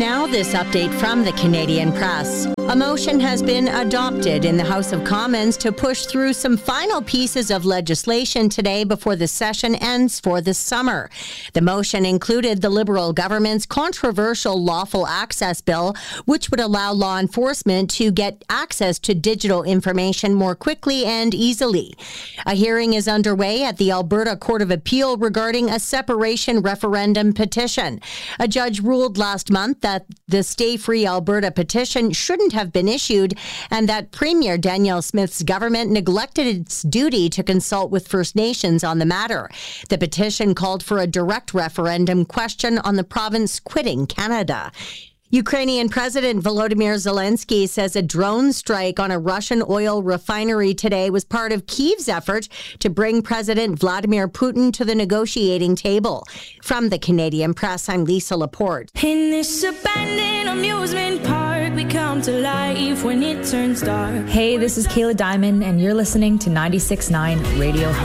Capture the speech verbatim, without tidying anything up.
Now this update from the Canadian Press. A motion has been adopted in the House of Commons to push through some final pieces of legislation today before the session ends for the summer. The motion included the Liberal government's controversial lawful access bill, which would allow law enforcement to get access to digital information more quickly and easily. A hearing is underway at the Alberta Court of Appeal regarding a separation referendum petition. A judge ruled last month that the Stay Free Alberta petition shouldn't have been issued and that Premier Danielle Smith's government neglected its duty to consult with First Nations on the matter. The petition called for a direct referendum question on the province quitting Canada. Ukrainian President Volodymyr Zelensky says a drone strike on a Russian oil refinery today was part of Kyiv's effort to bring President Vladimir Putin to the negotiating table. From the Canadian Press, I'm Lisa Laporte. In this abandoned amusement park, we come to life when it turns dark. Hey, this is Kayla Diamond, and you're listening to ninety-six point nine Radio